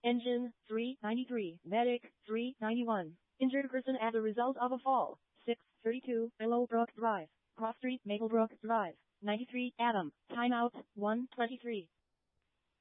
Engine, 393. Medic, 391. Injured person as a result of a fall, 632, Willowbrook Drive. Cross Street, Maplebrook Drive. 93, Adam. Timeout, 1:23.